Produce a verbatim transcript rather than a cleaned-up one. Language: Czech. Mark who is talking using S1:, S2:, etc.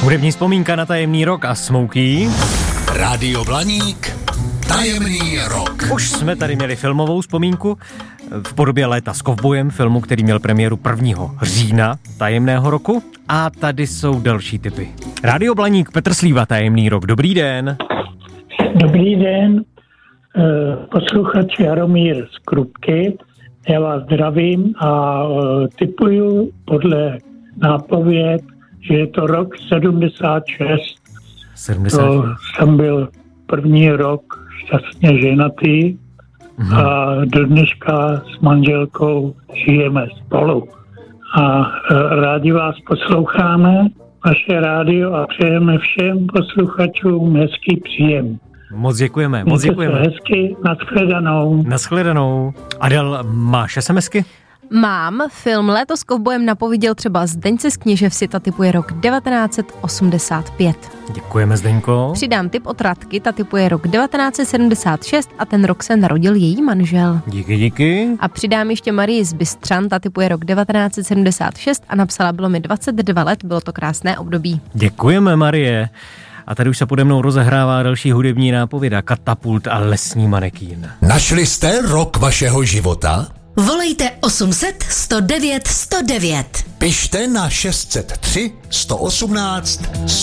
S1: Hudební vzpomínka na tajemný rok a Smokey.
S2: Rádio Blaník, tajemný rok.
S1: Už jsme tady měli filmovou vzpomínku v podobě Léta s kovbojem, filmu, který měl premiéru prvního října tajemného roku. A tady jsou další tipy. Rádio Blaník, Petr Slíva, tajemný rok. Dobrý den.
S3: Dobrý den, posluchač Jaromír z Krupky. Já vás zdravím a tipuju podle nápověd, že je to rok sedmdesát šest.
S1: sedmdesát
S3: To jsem byl první rok šťastně ženatý mm-hmm. a do dneška s manželkou žijeme spolu. A rádi vás posloucháme, vaše rádio, a přejeme všem posluchačům hezký příjem.
S1: Moc děkujeme, moc
S3: Mějte
S1: děkujeme.
S3: se hezky, nashledanou.
S1: Nashledanou. Adel, máš SMSky?
S4: Mám. Film Léto s kovbojem napověděl třeba Zdeňce z Kněževsi, ta typuje rok devatenáct set osmdesát pět.
S1: Děkujeme, Zdeňko.
S4: Přidám tip od Radky, ta typuje rok devatenáct set sedmdesát šest a ten rok se narodil její manžel.
S1: Díky, díky.
S4: A přidám ještě Marii z Bystřan, ta typuje rok devatenáct set sedmdesát šest a napsala, bylo mi dvacet dva let, bylo to krásné období.
S1: Děkujeme, Marie. A tady už se pode mnou rozehrává další hudební nápověda, Katapult a Lesní manekín.
S2: Našli jste rok vašeho života?
S5: Volejte osm set sto devět sto devět.
S2: Pište na šest set tři sto osmnáct sto